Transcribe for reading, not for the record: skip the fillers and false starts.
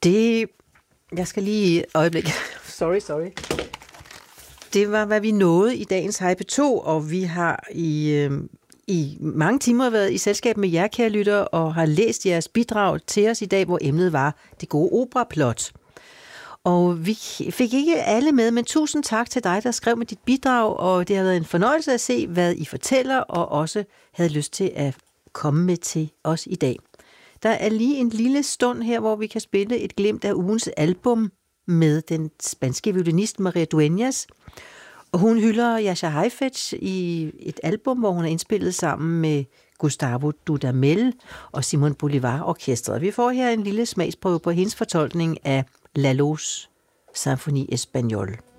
Jeg skal lige øjeblik. Sorry. Det var, hvad vi nåede i dagens Hej P2, og vi har i mange timer været i selskab med jer, kære lyttere, og har læst jeres bidrag til os i dag, hvor emnet var det gode operaplot. Og vi fik ikke alle med, men tusind tak til dig, der skrev med dit bidrag, og det har været en fornøjelse at se, hvad I fortæller, og også havde lyst til at komme med til os i dag. Der er lige en lille stund her, hvor vi kan spille et glimt af ugens album med den spanske violinist Maria Dueñas. Og hun hylder Jascha Heifetz i et album, hvor hun har indspillet sammen med Gustavo Dudamel og Simon Bolivar Orkestret. Vi får her en lille smagsprøve på hendes fortolkning af Lalos Symphonie Espagnole.